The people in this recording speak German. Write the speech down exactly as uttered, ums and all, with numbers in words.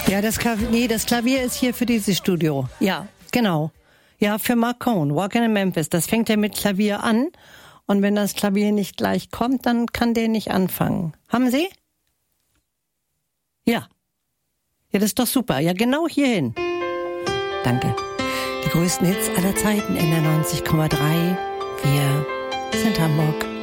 Ja, das Klavier, nee, das Klavier ist hier für dieses Studio. Ja, genau. Ja, für Mark Cohn, Walking in Memphis. Das fängt ja mit Klavier an. Und wenn das Klavier nicht gleich kommt, dann kann der nicht anfangen. Haben Sie? Ja. Ja, das ist doch super. Ja, genau hierhin. Danke. Die größten Hits aller Zeiten, N R neunzig Komma drei. Wir sind Hamburg.